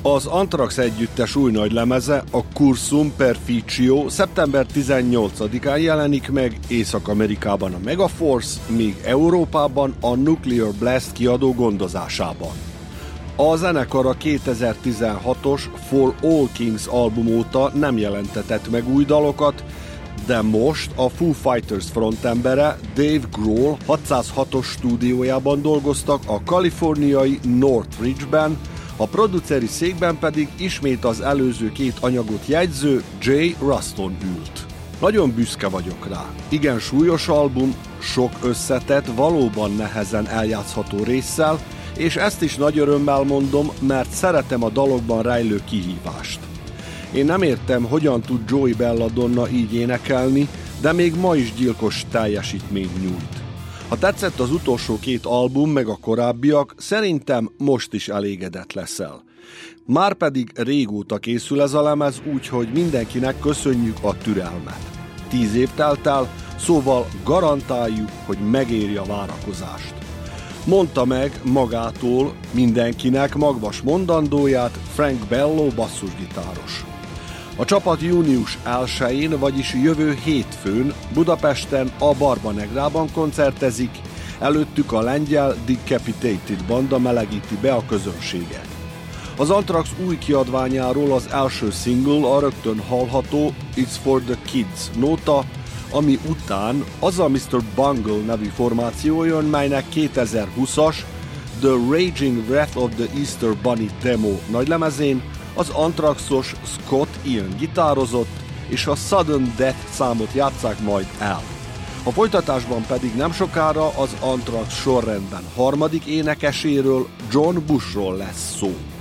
Az Anthrax együttes új nagylemeze, a Cursum Perficio szeptember 18-án jelenik meg Észak-Amerikában a Megaforce, míg Európában a Nuclear Blast kiadó gondozásában. A zenekar a 2016-os For All Kings album óta nem jelentetett meg új dalokat, de most a Foo Fighters frontembere Dave Grohl 606-os stúdiójában dolgoztak a kaliforniai Northridge-ben, a produceri székben pedig ismét az előző két anyagot jegyző Jay Ruston ült. Nagyon büszke vagyok rá. Igen súlyos album, sok összetett, valóban nehezen eljátszható résszel, és ezt is nagy örömmel mondom, mert szeretem a dalokban rejlő kihívást. Én nem értem, hogyan tud Joey Belladonna így énekelni, de még ma is gyilkos teljesítményt nyújt. Ha tetszett az utolsó két album, meg a korábbiak, szerintem most is elégedett leszel. Márpedig régóta készül ez a lemez, úgyhogy mindenkinek köszönjük a türelmet. 10 év telt el, szóval garantáljuk, hogy megéri a várakozást. Mondta meg magától mindenkinek magvas mondandóját Frank Bello basszusgitáros. A csapat június 1-én, vagyis jövő hétfőn Budapesten a Barbanegrában koncertezik, előttük a lengyel Decapitated banda melegíti be a közönséget. Az Anthrax új kiadványáról az első single a rögtön hallható It's for the Kids nóta, ami után az a Mr. Bungle nevű formáció jön, melynek 2020-as The Raging Wrath of the Easter Bunny demo nagylemezén az Anthraxos Scott Ian gitározott, és a Sudden Death számot játsszák majd el. A folytatásban pedig nem sokára az Anthrax sorrendben harmadik énekeséről, John Bushról lesz szó.